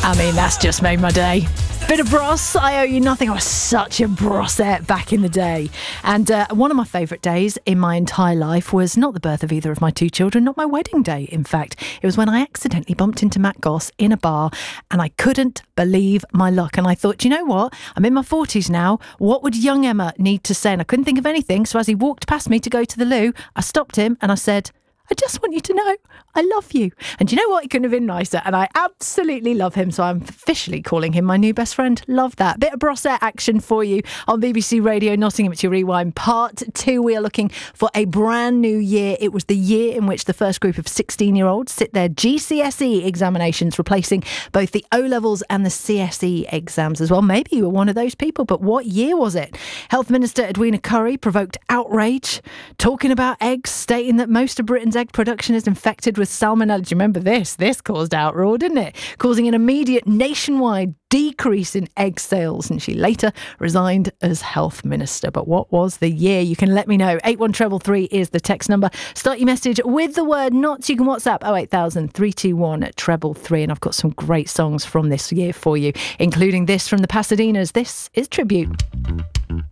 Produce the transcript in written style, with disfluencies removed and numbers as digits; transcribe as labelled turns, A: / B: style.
A: I mean, that's just made my day. Bit of Bros, I owe you nothing. I was such a Brossette back in the day. And one of my favourite days in my entire life was not the birth of either of my two children, not my wedding day, in fact. It was when I accidentally bumped into Matt Goss in a bar and I couldn't believe my luck. And I thought, do you know what? I'm in my 40s now. What would young Emma need to say? And I couldn't think of anything. So as he walked past me to go to the loo, I stopped him and I said, I just want you to know I love you. And you know what? He couldn't have been nicer. And I absolutely love him. So I'm officially calling him my new best friend. Love that. Bit of Brossette action for you on BBC Radio Nottingham. It's your Rewind Part 2. We are looking for a brand new year. It was the year in which the first group of 16-year-olds sit their GCSE examinations, replacing both the O-levels and the CSE exams as well. Maybe you were one of those people, but what year was it? Health Minister Edwina Currie provoked outrage, talking about eggs, stating that most of Britain's egg production is infected with salmonella. Do you remember this? This caused outroar, didn't it? Causing an immediate nationwide decrease in egg sales, and she later resigned as health minister. But what was the year? You can let me know. 81333 is the text number. Start your message with the word NOTS. You can WhatsApp 08000 321 333, and I've got some great songs from this year for you, including this from the Pasadenas. This is Tribute.